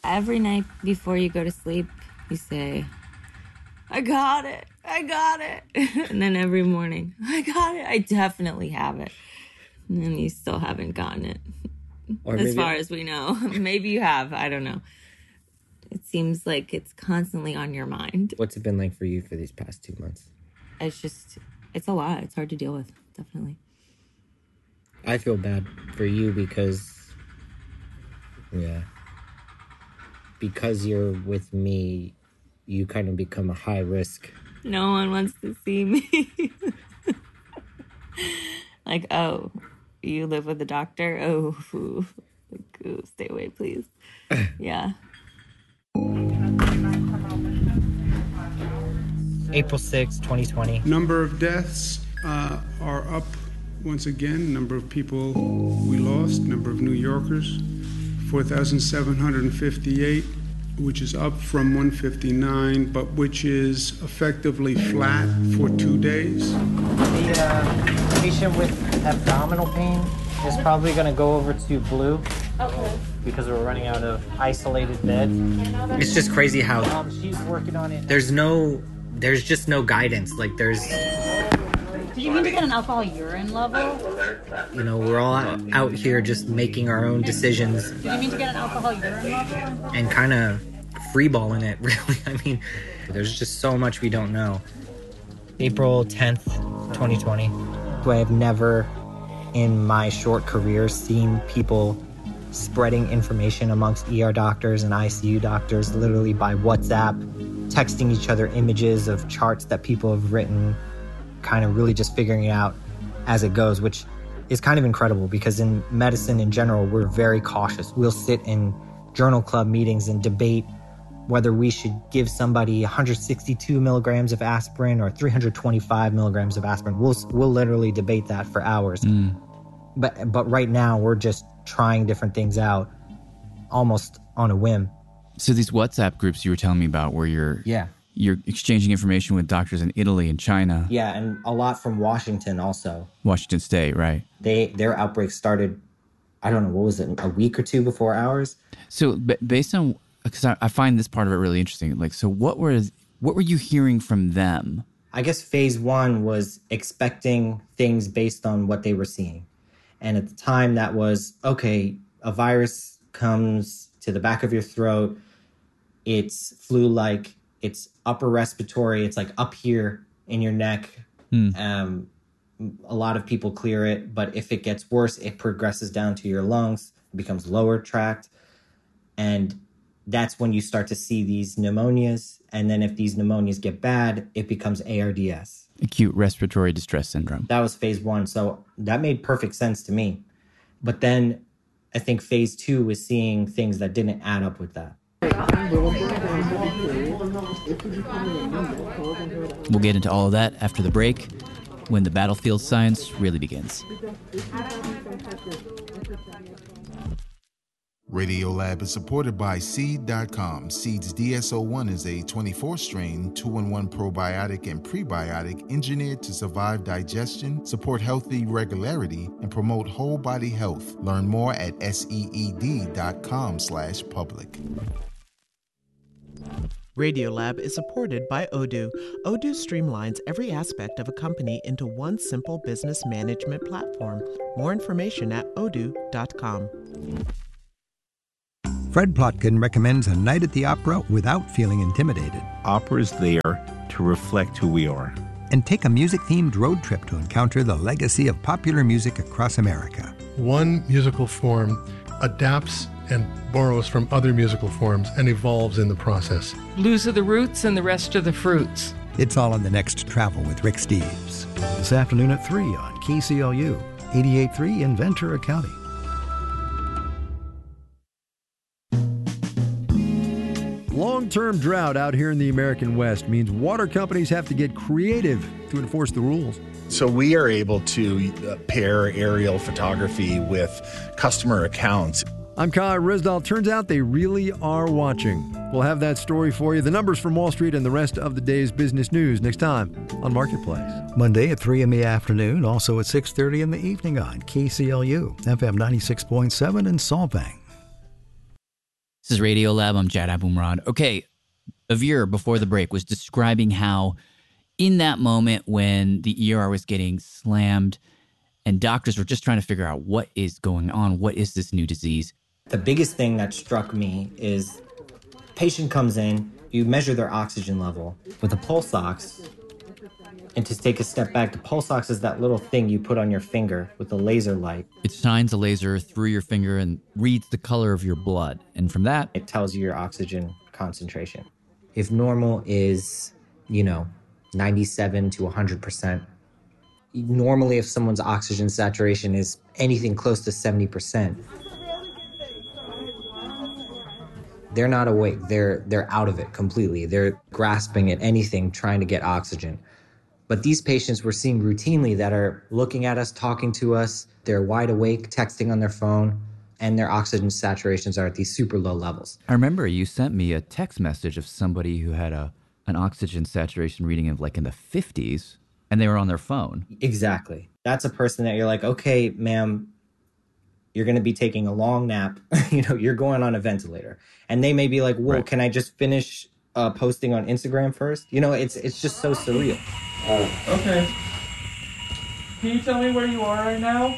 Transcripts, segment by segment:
Every night before you go to sleep, you say, I got it. And then every morning, I got it. I definitely have it. And then you still haven't gotten it. Or as far as we know. Maybe you have. I don't know. It seems like it's constantly on your mind. What's it been like for you for these past 2 months? It's a lot. It's hard to deal with, definitely. I feel bad for you because you're with me, you kind of become a high risk. No one wants to see me. Like, oh, you live with a doctor? Oh, stay away, please. Yeah. April 6, 2020. Number of deaths are up once again. Number of people we lost. Number of New Yorkers, 4,758, which is up from 159, but which is effectively flat for 2 days. The patient with abdominal pain is probably going to go over to blue. Okay. Because we're running out of isolated beds. It's just crazy how she's working on it. There's just no guidance. Like Did you mean to get an alcohol urine level? You know, we're all out here just making our own decisions. Did you mean to get an alcohol urine level? And kind of freeballing it, really. I mean, there's just so much we don't know. April 10th, 2020. I have never in my short career seen people spreading information amongst ER doctors and ICU doctors literally by WhatsApp, texting each other images of charts that people have written, kind of really just figuring it out as it goes, which is kind of incredible because in medicine in general, we're very cautious. We'll sit in journal club meetings and debate whether we should give somebody 162 milligrams of aspirin or 325 milligrams of aspirin. We'll literally debate that for hours. But right now, we're just trying different things out almost on a whim. So these WhatsApp groups you were telling me about where you're exchanging information with doctors in Italy and China. Yeah, and a lot from Washington also. Washington State, right. Their outbreak started, I don't know, what was it, a week or two before ours? So based on, because I find this part of it really interesting, like, so what were you hearing from them? I guess phase one was expecting things based on what they were seeing. And at the time that was, okay, a virus comes to the back of your throat. It's flu-like. It's upper respiratory. It's like up here in your neck. A lot of people clear it. But if it gets worse, it progresses down to your lungs. It becomes lower tract. And that's when you start to see these pneumonias. And then if these pneumonias get bad, it becomes ARDS. Acute respiratory distress syndrome. That was phase one. So that made perfect sense to me. But then I think phase two was seeing things that didn't add up with that. We'll get into all of that after the break, when the battlefield science really begins. Radiolab is supported by Seed.com. Seed's DSO1 is a 24-strain, 2-in-1 probiotic and prebiotic engineered to survive digestion, support healthy regularity, and promote whole body health. Learn more at seed.com/public. Radiolab is supported by Odoo. Odoo streamlines every aspect of a company into one simple business management platform. More information at odoo.com. Fred Plotkin recommends A Night at the Opera without feeling intimidated. Opera is there to reflect who we are. And take a music-themed road trip to encounter the legacy of popular music across America. One musical form adapts and borrows from other musical forms and evolves in the process. Blues are the roots and the rest are the fruits. It's all in the next Travel with Rick Steves. This afternoon at 3 on KCLU, 88.3 in Ventura County. Long-term drought out here in the American West means water companies have to get creative to enforce the rules. So we are able to pair aerial photography with customer accounts. I'm Kai Risdal. Turns out they really are watching. We'll have that story for you. The numbers from Wall Street and the rest of the day's business news next time on Marketplace. Monday at 3 in the afternoon, also at 6:30 in the evening on KCLU, FM 96.7 in Solvang. This is Radio Lab. I'm Jad Abumrad. Okay, Avir, before the break, was describing how in that moment when the ER was getting slammed and doctors were just trying to figure out what is going on, what is this new disease? The biggest thing that struck me is patient comes in, you measure their oxygen level with a pulse ox. And to take a step back, the pulse ox is that little thing you put on your finger with a laser light. It shines a laser through your finger and reads the color of your blood. And from that, it tells you your oxygen concentration. If normal is, 97 to 100%, normally if someone's oxygen saturation is anything close to 70%, they're not awake. They're out of it completely. They're grasping at anything, trying to get oxygen. But these patients we're seeing routinely that are looking at us, talking to us, they're wide awake, texting on their phone, and their oxygen saturations are at these super low levels. I remember you sent me a text message of somebody who had an oxygen saturation reading of in the 50s, and they were on their phone. Exactly. That's a person that you're like, okay, ma'am, you're going to be taking a long nap. You're going on a ventilator. And they may be like, whoa, right. Can I just finish posting on Instagram first? It's just so surreal. Okay. Can you tell me where you are right now?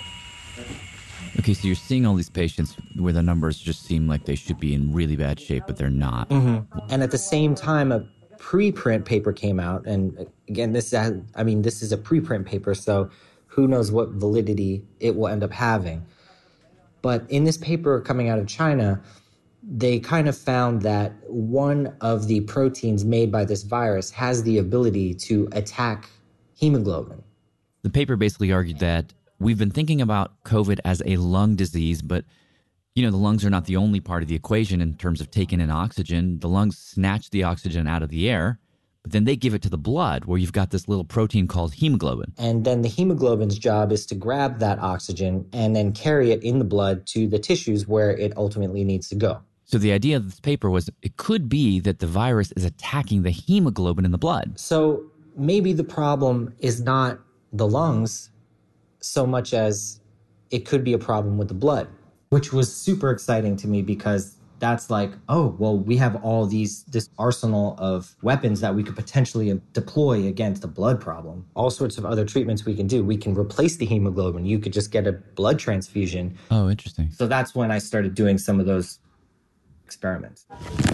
Okay, so you're seeing all these patients where the numbers just seem like they should be in really bad shape, but they're not. Mm-hmm. And at the same time, a preprint paper came out. And again, this is a preprint paper, so who knows what validity it will end up having. But in this paper coming out of China, they kind of found that one of the proteins made by this virus has the ability to attack hemoglobin. The paper basically argued that we've been thinking about COVID as a lung disease, but, the lungs are not the only part of the equation in terms of taking in oxygen. The lungs snatch the oxygen out of the air, but then they give it to the blood where you've got this little protein called hemoglobin. And then the hemoglobin's job is to grab that oxygen and then carry it in the blood to the tissues where it ultimately needs to go. So the idea of this paper was it could be that the virus is attacking the hemoglobin in the blood. So maybe the problem is not the lungs so much as it could be a problem with the blood, which was super exciting to me because that's like, oh, well, we have all this arsenal of weapons that we could potentially deploy against the blood problem. All sorts of other treatments we can do. We can replace the hemoglobin. You could just get a blood transfusion. Oh, interesting. So that's when I started doing some of those experiments.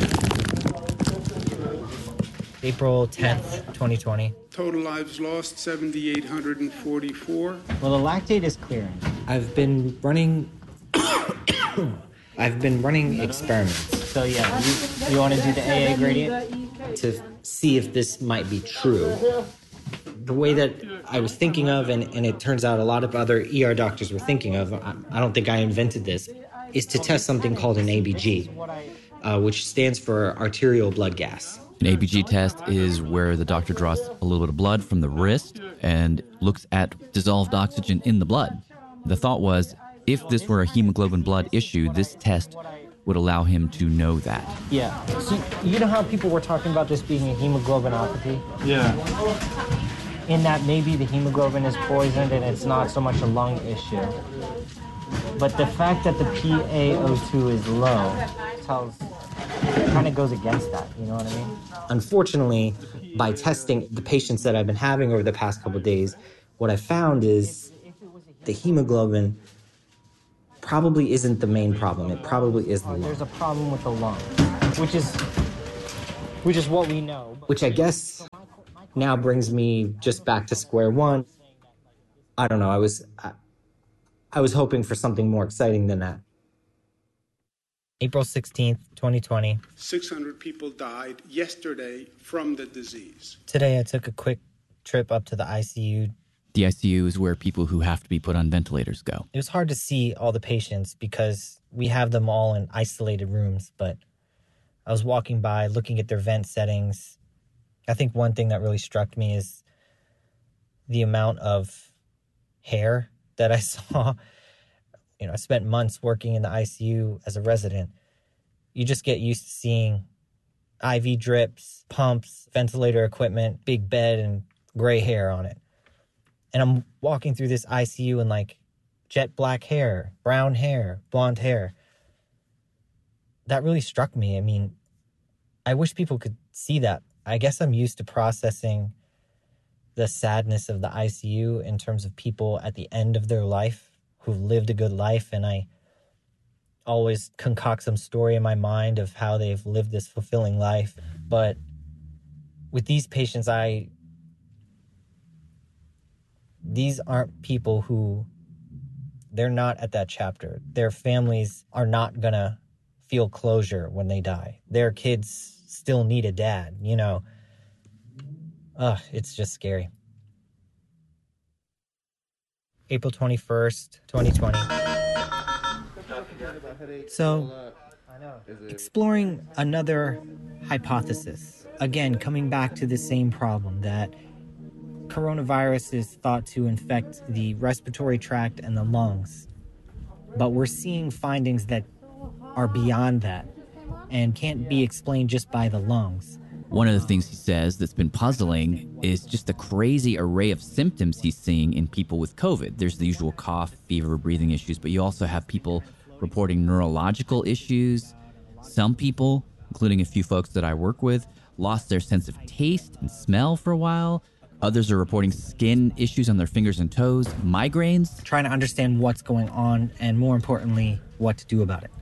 April 10th, 2020. Total lives lost, 7,844. Well, the lactate is clearing. I've been running experiments. So yeah, you want to do the AA gradient to see if this might be true. The way that I was thinking of, and it turns out a lot of other ER doctors were thinking of, I don't think I invented this, is to test something called an ABG, which stands for arterial blood gas. An ABG test is where the doctor draws a little bit of blood from the wrist and looks at dissolved oxygen in the blood. The thought was, if this were a hemoglobin blood issue, this test would allow him to know that. Yeah. So you know how people were talking about this being a hemoglobinopathy? Yeah. In that maybe the hemoglobin is poisoned and it's not so much a lung issue. But the fact that the PaO2 is low kind of goes against that, you know what I mean? Unfortunately, by testing the patients that I've been having over the past couple of days, what I found is the hemoglobin probably isn't the main problem. It probably is the lung. There's a problem with the lung, which is what we know. Which I guess now brings me just back to square one. I don't know. I was hoping for something more exciting than that. April 16th, 2020. 600 people died yesterday from the disease. Today I took a quick trip up to the ICU. The ICU is where people who have to be put on ventilators go. It was hard to see all the patients because we have them all in isolated rooms, but I was walking by looking at their vent settings. I think one thing that really struck me is the amount of hair that I saw. I spent months working in the ICU as a resident. You just get used to seeing IV drips, pumps, ventilator equipment, big bed, and gray hair on it. And I'm walking through this ICU and jet black hair, brown hair, blonde hair. that really struck me. I mean, I wish people could see that. I guess I'm used to processing the sadness of the ICU in terms of people at the end of their life who've lived a good life, and I always concoct some story in my mind of how they've lived this fulfilling life. But with these patients, these aren't people who, they're not at that chapter. Their families are not gonna feel closure when they die. Their kids still need a dad, you know. It's just scary. April 21st, 2020. So, exploring another hypothesis. Again, coming back to the same problem that coronavirus is thought to infect the respiratory tract and the lungs. But we're seeing findings that are beyond that and can't be explained just by the lungs. One of the things he says that's been puzzling is just the crazy array of symptoms he's seeing in people with COVID. There's the usual cough, fever, breathing issues, but you also have people reporting neurological issues. Some people, including a few folks that I work with, lost their sense of taste and smell for a while. Others are reporting skin issues on their fingers and toes, migraines. Trying to understand what's going on and, more importantly, what to do about it.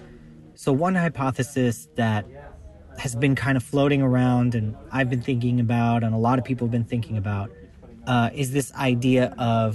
So one hypothesis that has been kind of floating around and I've been thinking about and a lot of people have been thinking about is this idea of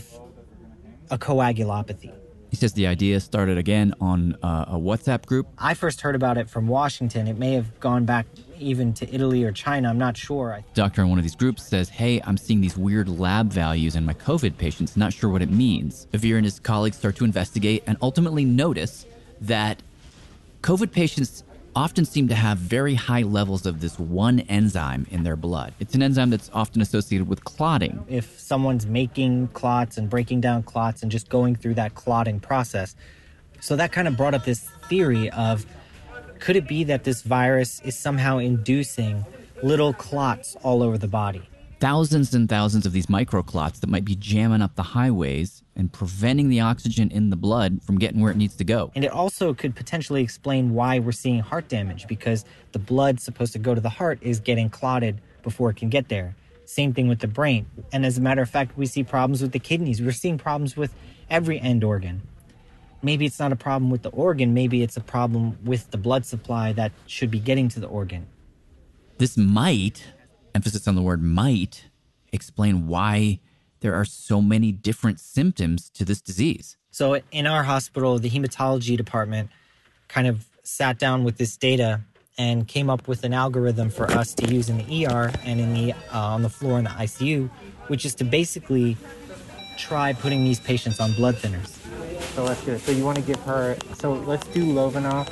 a coagulopathy. He says the idea started again on a WhatsApp group. I first heard about it from Washington. It may have gone back even to Italy or China. I'm not sure. A doctor in one of these groups says, hey, I'm seeing these weird lab values in my COVID patients, not sure what it means. Veer and his colleagues start to investigate and ultimately notice that COVID patients often seem to have very high levels of this one enzyme in their blood. It's an enzyme that's often associated with clotting. If someone's making clots and breaking down clots and just going through that clotting process. So that kind of brought up this theory of, could it be that this virus is somehow inducing little clots all over the body? Thousands and thousands of these microclots that might be jamming up the highways and preventing the oxygen in the blood from getting where it needs to go. And it also could potentially explain why we're seeing heart damage, because the blood supposed to go to the heart is getting clotted before it can get there. Same thing with the brain. And as a matter of fact, we see problems with the kidneys. We're seeing problems with every end organ. Maybe it's not a problem with the organ. Maybe it's a problem with the blood supply that should be getting to the organ. This might, emphasis on the word might, explain why there are so many different symptoms to this disease. So in our hospital, the hematology department kind of sat down with this data and came up with an algorithm for us to use in the ER and in the on the floor in the ICU, which is to basically try putting these patients on blood thinners. So let's do it. So you want to give her, so let's do Lovenox,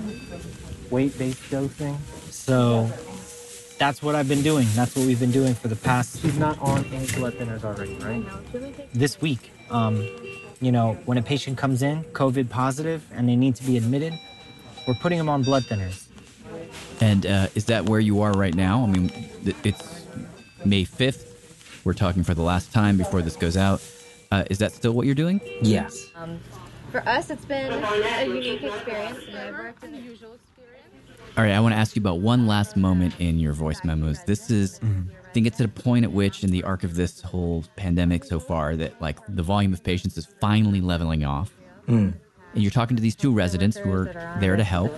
weight-based dosing. So that's what I've been doing. That's what we've been doing for the past. She's not on any blood thinners already, right? This week, you know, when a patient comes in, COVID positive, and they need to be admitted, we're putting them on blood thinners. And is that where you are right now? I mean, it's May 5th. We're talking for the last time before this goes out. Is that still what you're doing? Yes. For us, it's been a unique experience. Never worked in the usual experience. All right, I want to ask you about one last moment in your voice memos. This is, I think it's at a point at which in the arc of this whole pandemic so far that like the volume of patients is finally leveling off. And you're talking to these two residents who are there to help.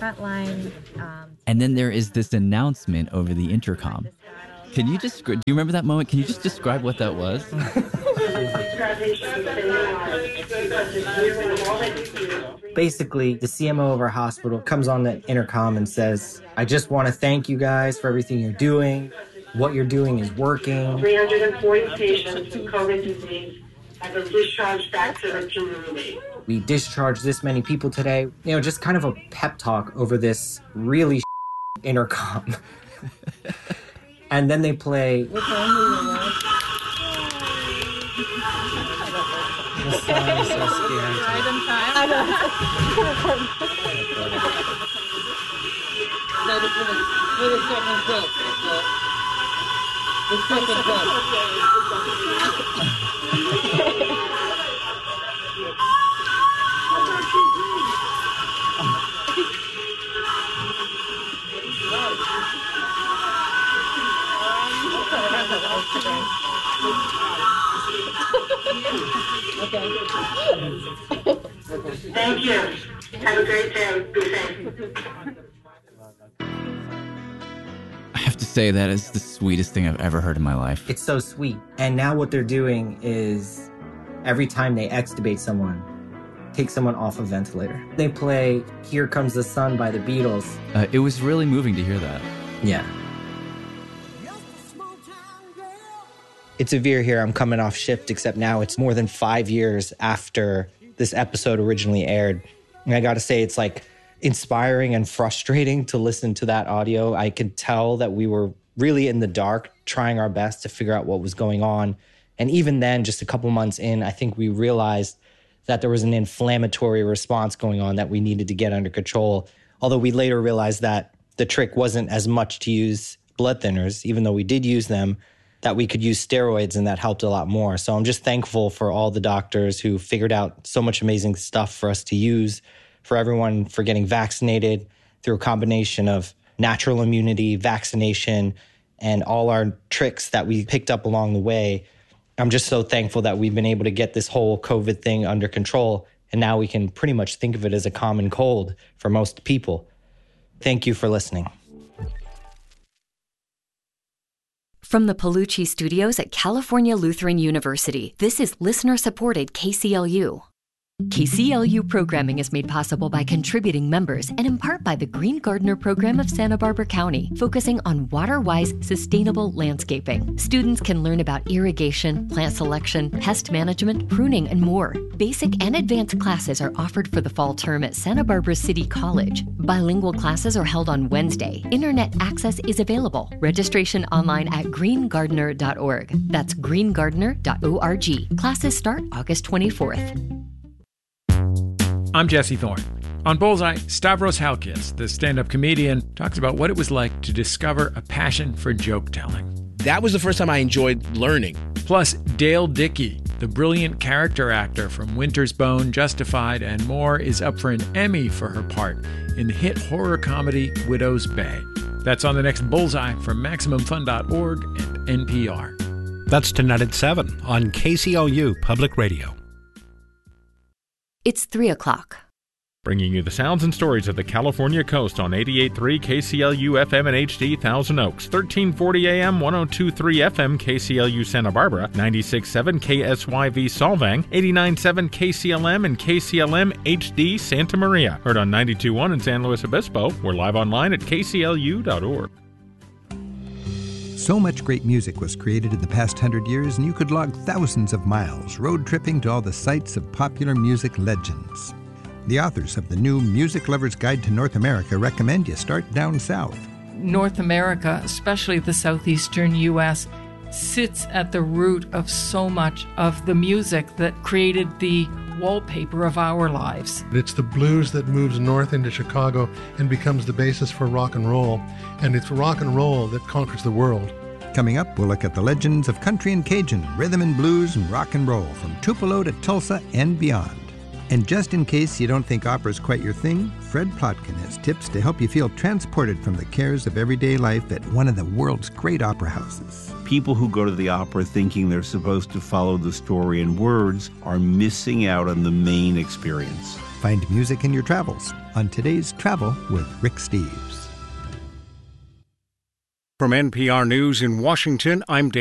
And then there is this announcement over the intercom. Can you just, do you remember that moment? Can you just describe what that was? Basically, the CMO of our hospital comes on the intercom and says, I just want to thank you guys for everything you're doing. What you're doing is working. 340 patients with COVID disease have been discharged back to the community. We discharged this many people today. You know, just kind of a pep talk over this really intercom. And then they play. What time is it? This song is so scary. I Thank you. Have a great day. Be safe. I have to say that is the sweetest thing I've ever heard in my life. It's so sweet. And now what they're doing is every time they extubate someone, take someone off a ventilator, they play Here Comes the Sun by the Beatles. It was really moving to hear that. Yeah. It's severe here. I'm coming off shift, except now it's more than 5 years after this episode originally aired. And I got to say, it's like inspiring and frustrating to listen to that audio. I could tell that we were really in the dark, trying our best to figure out what was going on. And even then, just a couple months in, I think we realized that there was an inflammatory response going on that we needed to get under control. Although we later realized that the trick wasn't as much to use blood thinners, even though we did use them, that we could use steroids, and that helped a lot more. So I'm just thankful for all the doctors who figured out so much amazing stuff for us to use, for everyone for getting vaccinated through a combination of natural immunity, vaccination, and all our tricks that we picked up along the way. I'm just so thankful that we've been able to get this whole COVID thing under control, and now we can pretty much think of it as a common cold for most people. Thank you for listening. From the Palucci Studios at California Lutheran University, this is listener-supported KCLU. KCLU programming is made possible by contributing members and in part by the Green Gardener program of Santa Barbara County, focusing on water-wise, sustainable landscaping. Students can learn about irrigation, plant selection, pest management, pruning, and more. Basic and advanced classes are offered for the fall term at Santa Barbara City College. Bilingual classes are held on Wednesday. Internet access is available. Registration online at greengardener.org. That's greengardener.org. Classes start August 24th. I'm Jesse Thorne. On Bullseye, Stavros Halkias, the stand-up comedian, talks about what it was like to discover a passion for joke-telling. That was the first time I enjoyed learning. Plus, Dale Dickey, the brilliant character actor from Winter's Bone, Justified, and more, is up for an Emmy for her part in the hit horror comedy Widow's Bay. That's on the next Bullseye from MaximumFun.org and NPR. That's tonight at 7 on KCLU Public Radio. It's 3 o'clock. Bringing you the sounds and stories of the California coast on 88.3 KCLU FM and HD Thousand Oaks, 1340 AM, 102.3 FM KCLU Santa Barbara, 96.7 KSYV Solvang, 89.7 KCLM and KCLM HD Santa Maria. Heard on 92.1 in San Luis Obispo. We're live online at kclu.org. So much great music was created in the past 100 years, and you could log thousands of miles road tripping to all the sites of popular music legends. The authors of the new Music Lover's Guide to North America recommend you start down south. North America, especially the southeastern U.S., sits at the root of so much of the music that created the wallpaper of our lives. It's the blues that moves north into Chicago and becomes the basis for rock and roll, and it's rock and roll that conquers the world. Coming up, we'll look at the legends of country and Cajun, rhythm and blues, and rock and roll from Tupelo to Tulsa and beyond. And just in case you don't think opera's quite your thing, Fred Plotkin has tips to help you feel transported from the cares of everyday life at one of the world's great opera houses. People who go to the opera thinking they're supposed to follow the story in words are missing out on the main experience. Find music in your travels on today's Travel with Rick Steves. From NPR News in Washington, I'm Dan.